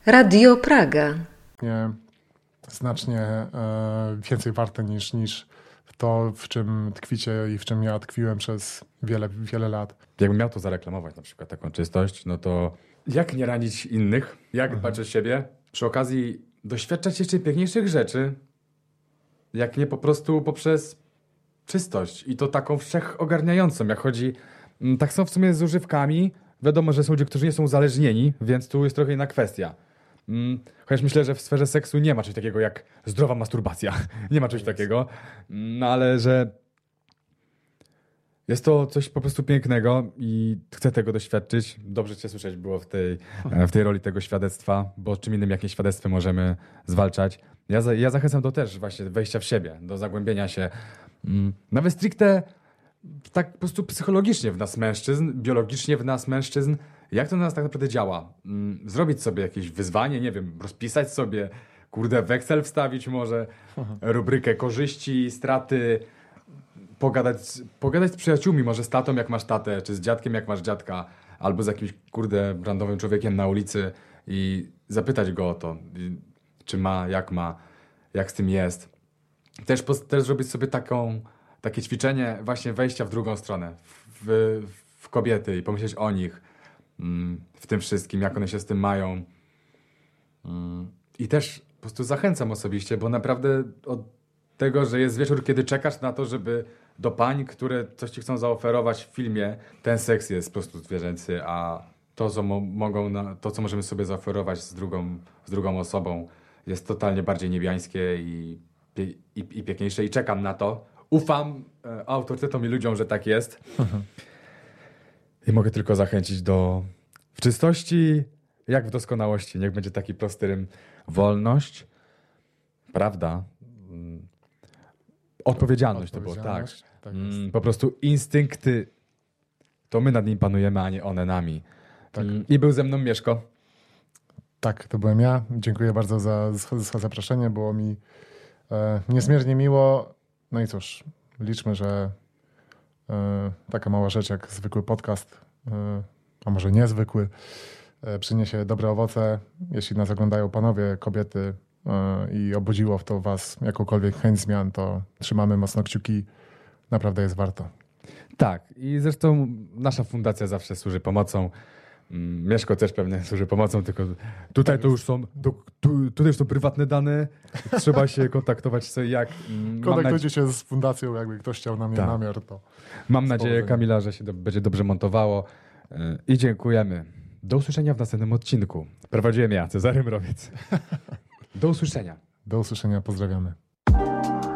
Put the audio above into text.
Radio Praga. Znacznie więcej warte niż to, w czym tkwicie i w czym ja tkwiłem przez wiele lat. Jakbym miał to zareklamować, na przykład taką czystość, no to jak nie ranić innych, jak dbać o siebie, przy okazji doświadczać jeszcze piękniejszych rzeczy, jak nie po prostu poprzez czystość i to taką wszechogarniającą, jak chodzi. Tak są w sumie z używkami. Wiadomo, że są ludzie, którzy nie są uzależnieni, więc tu jest trochę inna kwestia. Chociaż myślę, że w sferze seksu nie ma czegoś takiego jak zdrowa masturbacja. Nie ma czegoś takiego. No ale że jest to coś po prostu pięknego i chcę tego doświadczyć. Dobrze cię słyszeć było w tej roli tego świadectwa, bo czym innym jak nie świadectwem możemy zwalczać. Ja zachęcam do też właśnie wejścia w siebie, do zagłębienia się. Nawet stricte tak po prostu psychologicznie w nas mężczyzn, biologicznie w nas mężczyzn. Jak to na nas tak naprawdę działa? Zrobić sobie jakieś wyzwanie, nie wiem, rozpisać sobie, w Excel wstawić może, rubrykę korzyści, straty, pogadać z przyjaciółmi, może z tatą jak masz tatę, czy z dziadkiem jak masz dziadka, albo z jakimś randowym człowiekiem na ulicy i zapytać go o to, czy ma, jak z tym jest. Też zrobić sobie takie ćwiczenie właśnie wejścia w drugą stronę, w kobiety i pomyśleć o nich, w tym wszystkim, jak one się z tym mają. I też po prostu zachęcam osobiście, bo naprawdę od tego, że jest wieczór, kiedy czekasz na to, żeby do pań, które coś ci chcą zaoferować w filmie, ten seks jest po prostu zwierzęcy, a to, co możemy sobie zaoferować z drugą osobą, jest totalnie bardziej niebiańskie i piękniejsze. I czekam na to. Ufam autorytetom i ludziom, że tak jest. I mogę tylko zachęcić w czystości, jak w doskonałości. Niech będzie taki prosty rym. Wolność, prawda, odpowiedzialność to było, tak. Tak jest. Po prostu instynkty, to my nad nim panujemy, a nie one nami. Tak. I był ze mną Mieszko. Tak, to byłem ja. Dziękuję bardzo za zaproszenie. Było mi niezmiernie miło. No i cóż, liczmy, że taka mała rzecz jak zwykły podcast, a może niezwykły, przyniesie dobre owoce. Jeśli nas oglądają panowie, kobiety i obudziło w to was jakąkolwiek chęć zmian, to trzymamy mocno kciuki. Naprawdę jest warto. Tak, i zresztą nasza fundacja zawsze służy pomocą. Mieszko też pewnie służy pomocą, tylko tutaj to już są tutaj już są prywatne dane. Trzeba się kontaktować sobie jak. Kontaktujcie się z fundacją, jakby ktoś chciał na mnie namiar, to mam nadzieję, Kamila, że się będzie dobrze montowało i dziękujemy. Do usłyszenia w następnym odcinku. Prowadziłem ja, Cezary Mrowiec. Do usłyszenia. do usłyszenia, pozdrawiamy.